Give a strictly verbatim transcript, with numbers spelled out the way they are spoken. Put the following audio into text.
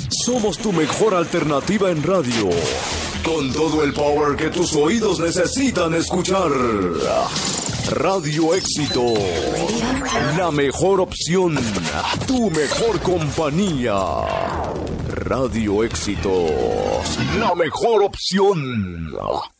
Somos tu mejor alternativa en radio. Con todo el power que tus oídos necesitan escuchar. Radio Éxito. La mejor opción. Tu mejor compañía. Radio Éxito. La mejor opción.